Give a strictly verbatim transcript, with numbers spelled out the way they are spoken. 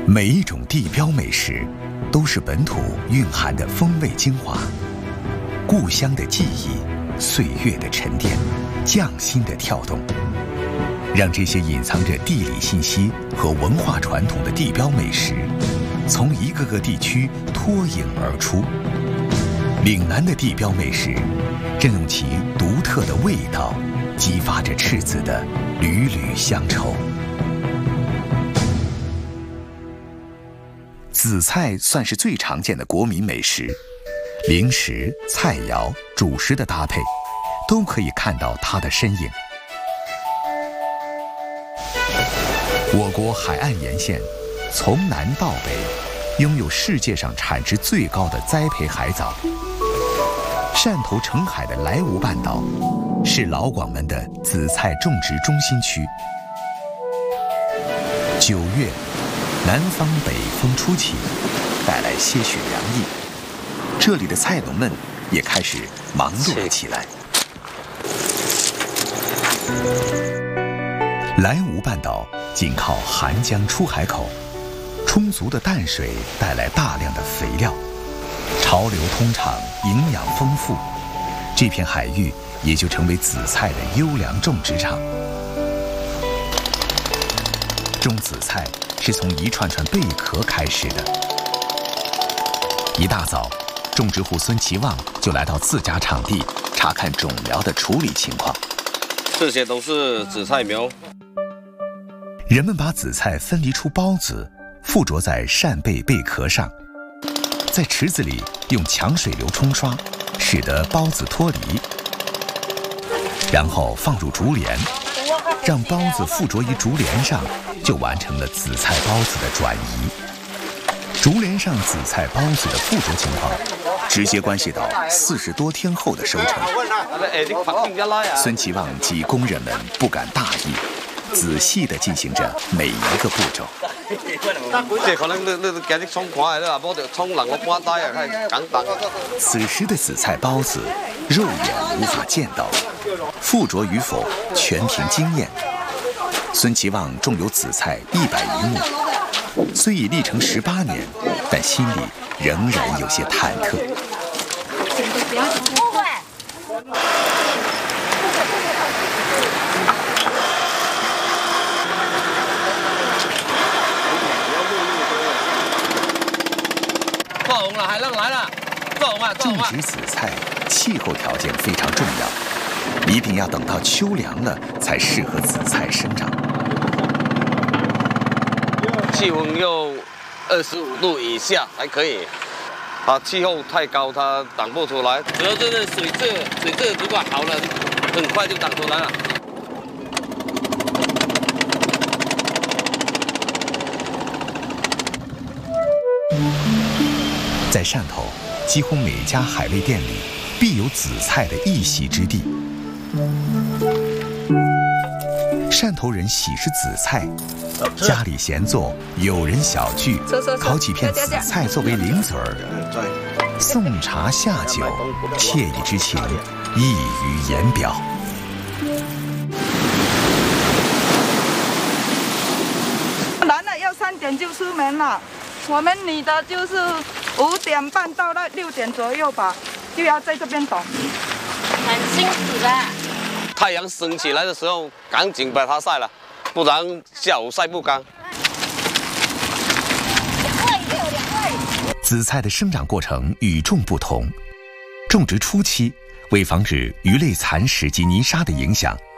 每一种地标美食，都是本土蕴含的风味精华，故乡的记忆，岁月的沉淀，匠心的跳动，让这些隐藏着地理信息和文化传统的地标美食，从一个个地区脱颖而出。岭南的地标美食，正用其独特的味道，激发着赤子的缕缕乡愁。紫菜算是最常见的国民美食，零食、菜肴、主食的搭配，都可以看到它的身影。我国海岸沿线，从南到北，拥有世界上产值最高的栽培海藻。汕头澄海的莱芜半岛，是老广门的紫菜种植中心区。九月，南方北风初起，带来些许凉意，这里的菜农们也开始忙碌了起来。莱芜半岛紧靠韩江出海口，充足的淡水带来大量的肥料，潮流通畅，营养丰富，这片海域也就成为紫菜的优良种植场。种紫菜是从一串串贝壳开始的。一大早，种植户孙其旺就来到自家场地查看种苗的处理情况。 这些都是紫菜苗。 人们把紫菜分离出孢子，附着在扇贝贝壳上，在池子里用强水流冲刷，使得孢子脱离，然后放入竹帘，让孢子附着于竹帘上，就完成了紫菜孢子的转移。竹帘上紫菜孢子的附着情况，直接关系到四十多天后的收成。孙其旺及工人们不敢大意，仔细地进行着每一个步骤。此时的紫菜孢子，肉眼无法见到，附着与否全凭经验。孙其旺种有紫菜一百余亩，虽已历程十八年，但心里仍然有些忐忑。种植紫菜，气候条件非常重要，一定要等到秋凉了才适合紫菜生长。 气温要二十五度以下才可以，它气候太高，它长不出来。主要就是水质，水质如果好了，很快就长出来了。 在汕头，几乎每家海味店里必有紫菜的一席之地。汕头人喜食紫菜，家里闲坐，友人小聚，烤几片紫菜作为零嘴儿，送茶下酒，惬意之情溢于言表。 男的要三点就出门了，我们女的就是五点半到了六点左右吧，就要在这边等， 很辛苦的。 太阳升起来的时候，赶紧把它晒了，不然下午晒不干。 紫菜的生长过程与众不同，种植初期，为防止鱼类残食及泥沙的影响，